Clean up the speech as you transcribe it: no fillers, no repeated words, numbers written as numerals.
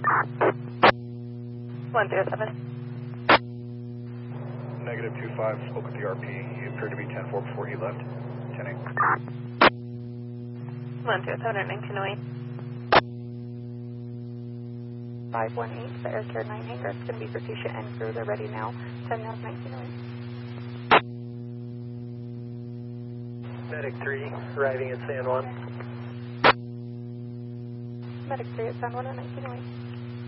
107. Negative 25, spoke with the RP. He appeared to be 10-4 before he left. 10-8. 127 at 1908. 518, the Air Care 9 hangar. It's going to be for Tisha and crew. They're ready now. 10 now, 1908. Medic 3, arriving at San Juan. Medic 3 at San Juan at 1908.